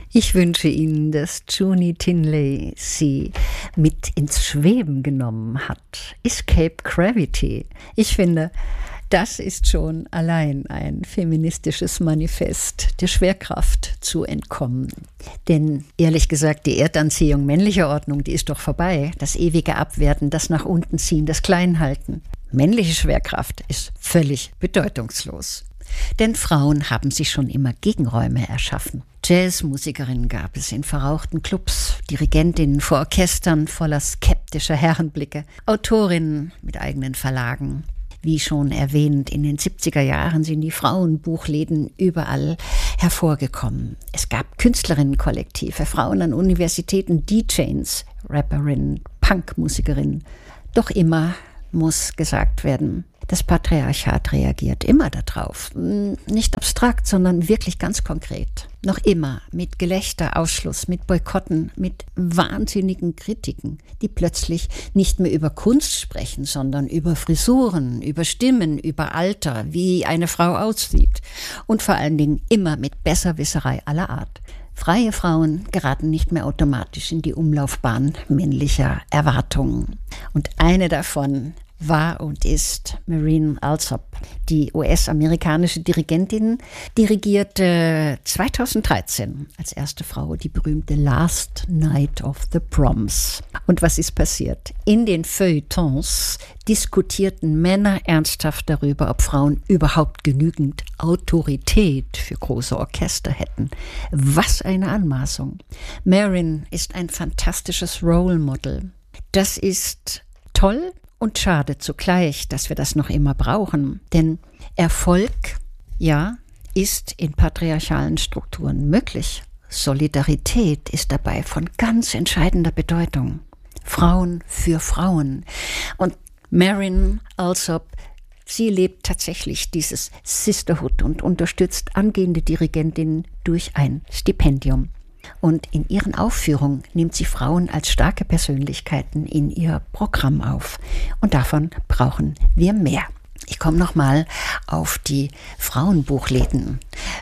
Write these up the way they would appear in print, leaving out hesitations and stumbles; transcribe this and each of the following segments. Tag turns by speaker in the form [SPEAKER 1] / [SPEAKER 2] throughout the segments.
[SPEAKER 1] Ich wünsche Ihnen, dass Juni Tinley Sie mit ins Schweben genommen hat. Escape Gravity. Ich finde, das ist schon allein ein feministisches Manifest, der Schwerkraft zu entkommen. Denn ehrlich gesagt, die Erdanziehung männlicher Ordnung, die ist doch vorbei. Das ewige Abwerten, das nach unten ziehen, das Kleinhalten. Männliche Schwerkraft ist völlig bedeutungslos. Denn Frauen haben sich schon immer Gegenräume erschaffen. Jazzmusikerinnen gab es in verrauchten Clubs, Dirigentinnen vor Orchestern voller skeptischer Herrenblicke, Autorinnen mit eigenen Verlagen. Wie schon erwähnt, in den 70er Jahren sind die Frauenbuchläden überall hervorgekommen. Es gab Künstlerinnenkollektive, Frauen an Universitäten, DJs, Rapperinnen, Punkmusikerinnen. Doch immer muss gesagt werden, das Patriarchat reagiert immer darauf. Nicht abstrakt, sondern wirklich ganz konkret. Noch immer mit Gelächter, Ausschluss, mit Boykotten, mit wahnsinnigen Kritiken, die plötzlich nicht mehr über Kunst sprechen, sondern über Frisuren, über Stimmen, über Alter, wie eine Frau aussieht. Und vor allen Dingen immer mit Besserwisserei aller Art. Freie Frauen geraten nicht mehr automatisch in die Umlaufbahn männlicher Erwartungen. Und eine davon war und ist Maureen Alsop. Die US-amerikanische Dirigentin dirigierte 2013 als erste Frau die berühmte Last Night of the Proms. Und was ist passiert? In den Feuilletons diskutierten Männer ernsthaft darüber, ob Frauen überhaupt genügend Autorität für große Orchester hätten. Was eine Anmaßung. Maureen ist ein fantastisches Role Model. Das ist toll. Und schade zugleich, dass wir das noch immer brauchen. Denn Erfolg, ja, ist in patriarchalen Strukturen möglich. Solidarität ist dabei von ganz entscheidender Bedeutung. Frauen für Frauen. Und Maureen Alsop, sie lebt tatsächlich dieses Sisterhood und unterstützt angehende Dirigentinnen durch ein Stipendium. Und in ihren Aufführungen nimmt sie Frauen als starke Persönlichkeiten in ihr Programm auf. Und davon brauchen wir mehr. Ich komme nochmal auf die Frauenbuchläden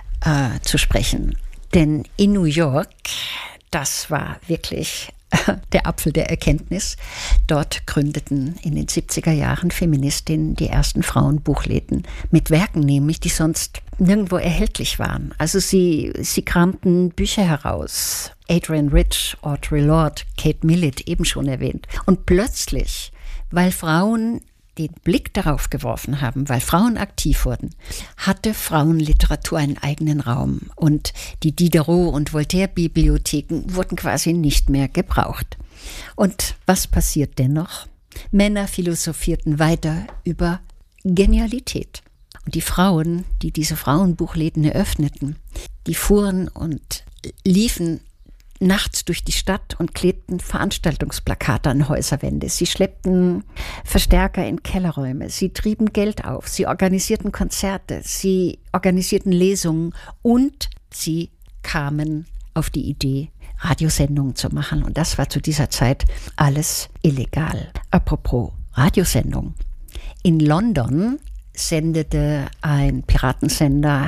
[SPEAKER 1] zu sprechen. Denn in New York, das war wirklich der Apfel der Erkenntnis. Dort gründeten in den 70er Jahren Feministinnen die ersten Frauenbuchläden mit Werken nämlich, die sonst nirgendwo erhältlich waren. Also sie kramten Bücher heraus. Adrienne Rich, Audre Lorde, Kate Millett, eben schon erwähnt. Und plötzlich, weil Frauen den Blick darauf geworfen haben, weil Frauen aktiv wurden, hatte Frauenliteratur einen eigenen Raum. Und die Diderot- und Voltaire-Bibliotheken wurden quasi nicht mehr gebraucht. Und was passiert dennoch? Männer philosophierten weiter über Genialität. Und die Frauen, die diese Frauenbuchläden eröffneten, die fuhren und liefen nachts durch die Stadt und klebten Veranstaltungsplakate an Häuserwände. Sie schleppten Verstärker in Kellerräume. Sie trieben Geld auf. Sie organisierten Konzerte. Sie organisierten Lesungen. Und sie kamen auf die Idee, Radiosendungen zu machen. Und das war zu dieser Zeit alles illegal. Apropos Radiosendung. In London sendete ein Piratensender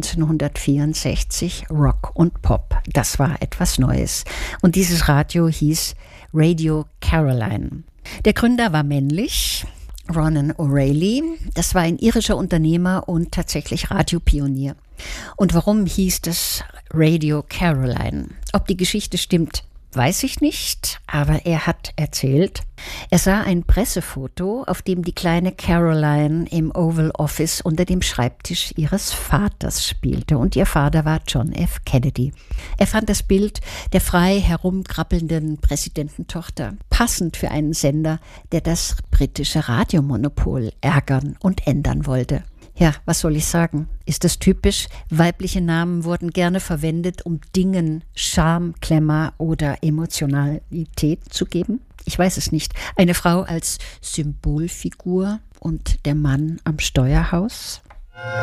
[SPEAKER 1] 1964 Rock und Pop. Das war etwas Neues. Und dieses Radio hieß Radio Caroline. Der Gründer war männlich, Ronan O'Reilly. Das war ein irischer Unternehmer und tatsächlich Radiopionier. Und warum hieß das Radio Caroline? Ob die Geschichte stimmt, weiß ich nicht, aber er hat erzählt, er sah ein Pressefoto, auf dem die kleine Caroline im Oval Office unter dem Schreibtisch ihres Vaters spielte. Und ihr Vater war John F. Kennedy. Er fand das Bild der frei herumkrabbelnden Präsidententochter passend für einen Sender, der das britische Radiomonopol ärgern und ändern wollte. Ja, was soll ich sagen? Ist das typisch? Weibliche Namen wurden gerne verwendet, um Dingen Charme, Glamour oder Emotionalität zu geben? Ich weiß es nicht. Eine Frau als Symbolfigur und der Mann am Steuerhaus?